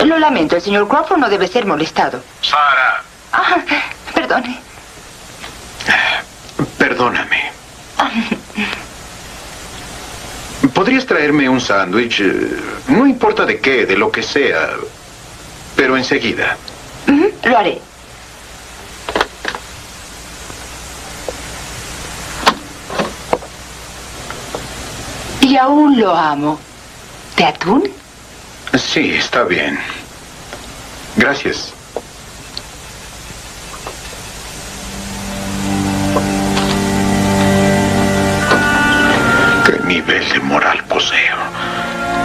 Lo lamento, el señor Crawford no debe ser molestado. Sara. Ah, perdone. Perdóname. ¿Podrías traerme un sándwich? No importa de qué, de lo que sea, pero enseguida. Lo haré. Y aún lo amo. ¿De atún? Sí, está bien. Gracias. ¿Qué nivel de moral poseo?